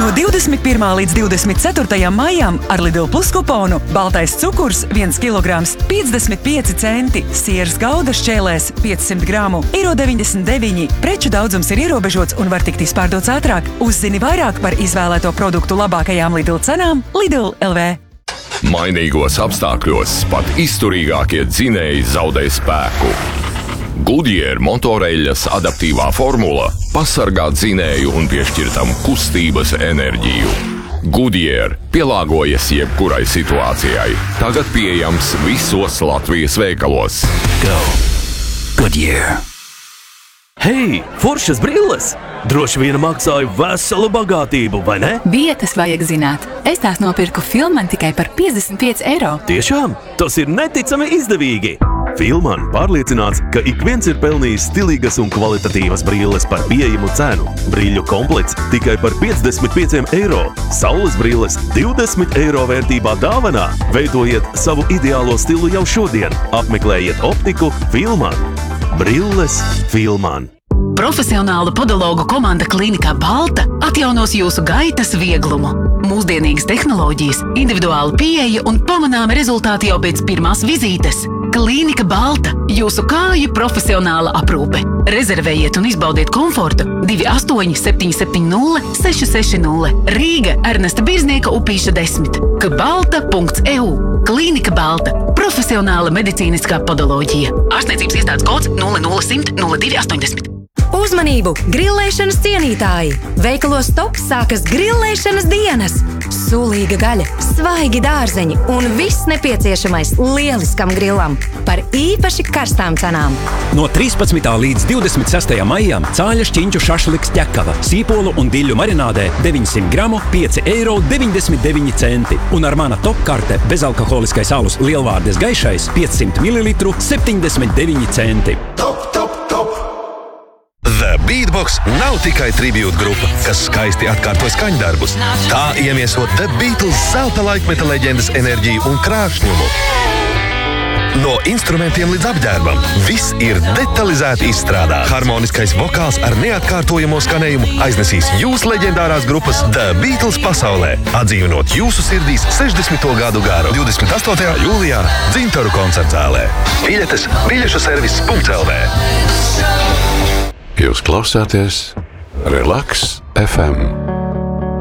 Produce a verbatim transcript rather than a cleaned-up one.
No divdesmit pirmā līdz divdesmit ceturtajam maijam ar Lidl Plus kuponu baltais cukurs viens kilograms piecdesmit pieci centi, sieras gauda šķēlēs piecsimt gramu, eiro deviņdesmit deviņi. Preču daudzums ir ierobežots un var tikt izpārdots ātrāk. Uzzini vairāk par izvēlēto produktu labākajām Lidl cenām Lidl L V. Mainīgos apstākļos pat izturīgākie dzinēji zaudē spēku. Goodyear motoreļas adaptīvā formula pasargā dzinēju un piešķir tam kustības enerģiju. Goodyear pielāgojas jebkurai situācijai. Tagad pieejams visos Latvijas veikalos. Go! Goodyear! Hei, foršas brilles! Droši vien maksāju veselu bagātību, vai ne? Vietas vajag zināt. Es tās nopirku Filman tikai par piecdesmit pieci eiro. Tiešām? Tas ir neticami izdevīgi! Filman pārliecināts, ka ik viens ir pelnījis stilīgas un kvalitatīvas brilles par pieejamu cenu. Brīļu komplekts tikai par piecdesmit pieci eiro. Saules brilles divdesmit eiro vērtībā dāvanā. Veidojiet savu ideālo stilu jau šodien. Apmeklējiet optiku Filman. Brilles Filman. Profesionāla podologu komanda Klīnikā Balta atjaunos jūsu gaitas vieglumu. Mūsdienīgas tehnoloģijas, individuāla pieeja un pamanāmi rezultāti jau pēc pirmās vizītes. Klīnika Balta – jūsu kāju profesionāla aprūpe. Rezervējiet un izbaudiet komfortu divi astoņi septiņi septiņi nulle seši seši nulle. Rīga Ernesta Birznieka upīša desmit. kbalta punkts e u. Klīnika Balta – profesionāla medicīniskā podoloģija. Ārstniecības iestādes kods nulle nulle simt nulle divi astoņdesmit. Uzmanību! Grillēšanas cienītāji! Veikalos Top sākas grillēšanas dienas! Sulīga gaļa, svaigi dārzeņi un viss nepieciešamais lieliskam grillam par īpaši karstām cenām. No trīspadsmitā līdz divdesmit sestajam maijam cāļa šķiņķu šašliks ķekava, sīpolu un diļu marinādē deviņsimt gramu pieci eiro deviņdesmit deviņi centi. Un ar mana Top karte bezalkoholiskais alus Lielvārdes gaišais piecsimt mililitru septiņdesmit deviņi centi. Top, top, top! The Beatbox nav tikai tribute grupa, kas skaisti atkārto skaņdarbus. Tā iemiesot The Beatles zelta laikmeta leģendas enerģiju un krāšņumu. No instrumentiem līdz apģērbam viss ir detalizēti izstrādāts. Harmoniskais vokāls ar neatkārtojamo skanējumu aiznesīs jūs leģendārās grupas The Beatles pasaulē, atdzīvinot jūsu sirdīs sešdesmito gadu garu. divdesmit astotajā jūlijā Dzintaru koncertzālē. Biļetes biļešu servis punkts el vē. Jūs klausāties Relax F M.